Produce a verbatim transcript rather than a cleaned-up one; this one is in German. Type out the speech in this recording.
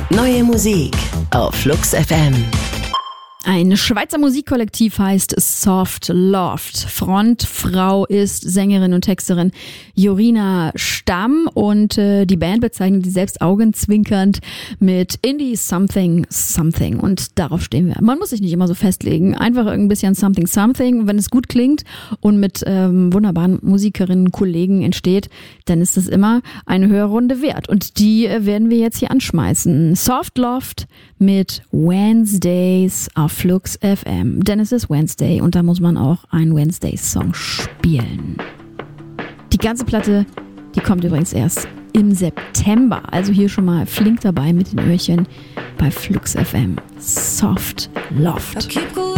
Neue Musik auf Flux F M. Ein Schweizer Musikkollektiv heißt Soft Loft. Frontfrau ist Sängerin und Texterin Jorina Stamm und äh, die Band bezeichnet sie selbst augenzwinkernd mit Indie Something Something und darauf stehen wir. Man muss sich nicht immer so festlegen, einfach ein bisschen Something Something. Wenn es gut klingt und mit ähm, wunderbaren Musikerinnen, Kollegen entsteht, dann ist es immer eine Hörrunde wert und die äh, werden wir jetzt hier anschmeißen. Soft Loft mit Wednesdays auf Flux F M. Denn es ist Wednesday und da muss man auch einen Wednesday-Song spielen. Die ganze Platte, die kommt übrigens erst im September. Also hier schon mal flink dabei mit den Öhrchen bei Flux F M. Soft Loft.